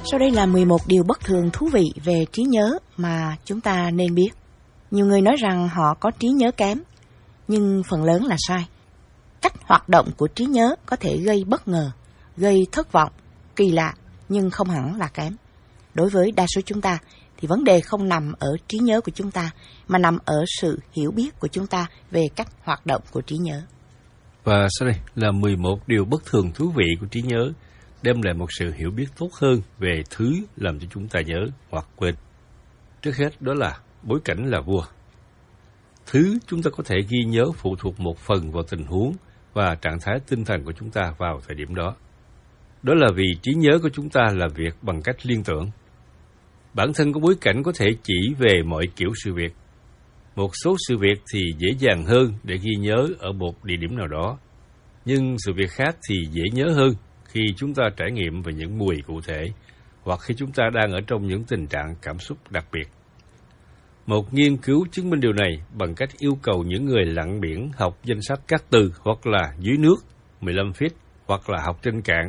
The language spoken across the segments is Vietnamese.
Sau đây là 11 điều bất thường thú vị về trí nhớ mà chúng ta nên biết. Nhiều người nói rằng họ có trí nhớ kém, nhưng phần lớn là sai. Cách hoạt động của trí nhớ có thể gây bất ngờ, gây thất vọng, kỳ lạ, nhưng không hẳn là kém. Đối với đa số chúng ta, thì vấn đề không nằm ở trí nhớ của chúng ta, mà nằm ở sự hiểu biết của chúng ta về cách hoạt động của trí nhớ. Và sau đây là 11 điều bất thường thú vị của trí nhớ, đem lại một sự hiểu biết tốt hơn về thứ làm cho chúng ta nhớ hoặc quên. Trước hết đó là bối cảnh là vua. Thứ chúng ta có thể ghi nhớ phụ thuộc một phần vào tình huống và trạng thái tinh thần của chúng ta vào thời điểm đó. Đó là vì trí nhớ của chúng ta làm việc bằng cách liên tưởng. Bản thân của bối cảnh có thể chỉ về mọi kiểu sự việc. Một số sự việc thì dễ dàng hơn để ghi nhớ ở một địa điểm nào đó, nhưng sự việc khác thì dễ nhớ hơn khi chúng ta trải nghiệm về những mùi cụ thể hoặc khi chúng ta đang ở trong những tình trạng cảm xúc đặc biệt. Một nghiên cứu chứng minh điều này bằng cách yêu cầu những người lặn biển học danh sách các từ hoặc là dưới nước 15 feet hoặc là học trên cạn.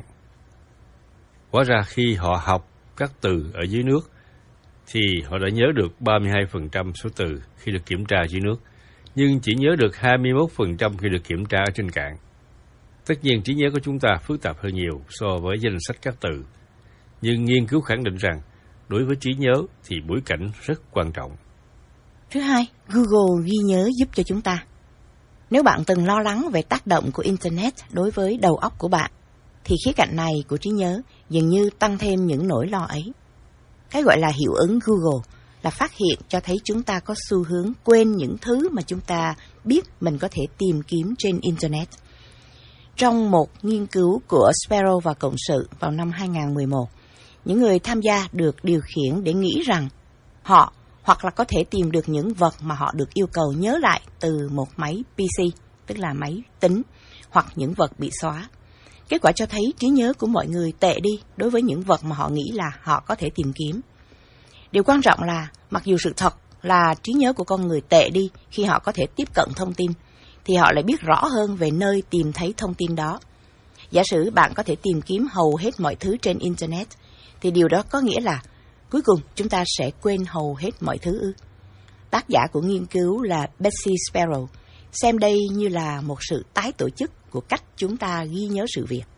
Hóa ra khi họ học các từ ở dưới nước thì họ đã nhớ được 32% số từ khi được kiểm tra dưới nước, nhưng chỉ nhớ được 21% khi được kiểm tra ở trên cạn. Tất nhiên, trí nhớ của chúng ta phức tạp hơn nhiều so với danh sách các từ, nhưng nghiên cứu khẳng định rằng đối với trí nhớ thì bối cảnh rất quan trọng. Thứ hai, Google ghi nhớ giúp cho chúng ta. Nếu bạn từng lo lắng về tác động của Internet đối với đầu óc của bạn, thì khía cạnh này của trí nhớ dường như tăng thêm những nỗi lo ấy. Cái gọi là hiệu ứng Google là phát hiện cho thấy chúng ta có xu hướng quên những thứ mà chúng ta biết mình có thể tìm kiếm trên Internet. Trong một nghiên cứu của Sparrow và Cộng sự vào năm 2011, những người tham gia được điều khiển để nghĩ rằng họ hoặc là có thể tìm được những vật mà họ được yêu cầu nhớ lại từ một máy PC, tức là máy tính, hoặc những vật bị xóa. Kết quả cho thấy trí nhớ của mọi người tệ đi đối với những vật mà họ nghĩ là họ có thể tìm kiếm. Điều quan trọng là, mặc dù sự thật là trí nhớ của con người tệ đi khi họ có thể tiếp cận thông tin, thì họ lại biết rõ hơn về nơi tìm thấy thông tin đó. Giả sử bạn có thể tìm kiếm hầu hết mọi thứ trên Internet, thì điều đó có nghĩa là cuối cùng chúng ta sẽ quên hầu hết mọi thứ ư? Tác giả của nghiên cứu là Betsy Sparrow xem đây như là một sự tái tổ chức của cách chúng ta ghi nhớ sự việc.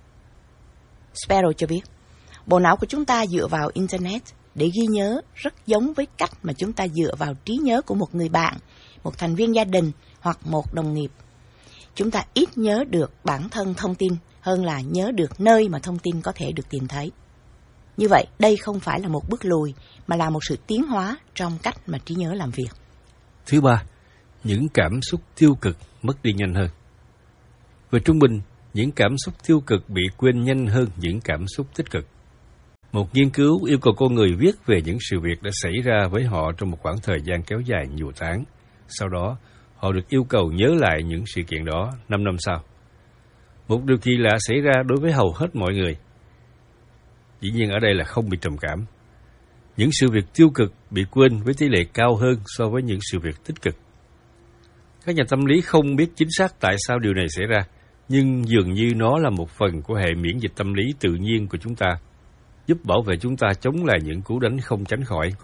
Sparrow cho biết, bộ não của chúng ta dựa vào Internet để ghi nhớ rất giống với cách mà chúng ta dựa vào trí nhớ của một người bạn, một thành viên gia đình hoặc một đồng nghiệp. Chúng ta ít nhớ được bản thân thông tin hơn là nhớ được nơi mà thông tin có thể được tìm thấy. Như vậy, đây không phải là một bước lùi, mà là một sự tiến hóa trong cách mà trí nhớ làm việc. Thứ ba, những cảm xúc tiêu cực mất đi nhanh hơn. Về trung bình, những cảm xúc tiêu cực bị quên nhanh hơn những cảm xúc tích cực. Một nghiên cứu yêu cầu con người viết về những sự việc đã xảy ra với họ trong một khoảng thời gian kéo dài nhiều tháng. Sau đó, họ được yêu cầu nhớ lại những sự kiện đó 5 năm sau. Một điều kỳ lạ xảy ra đối với hầu hết mọi người. Dĩ nhiên ở đây là không bị trầm cảm. Những sự việc tiêu cực bị quên với tỷ lệ cao hơn so với những sự việc tích cực. Các nhà tâm lý không biết chính xác tại sao điều này xảy ra, nhưng dường như nó là một phần của hệ miễn dịch tâm lý tự nhiên của chúng ta, giúp bảo vệ chúng ta chống lại những cú đánh không tránh khỏi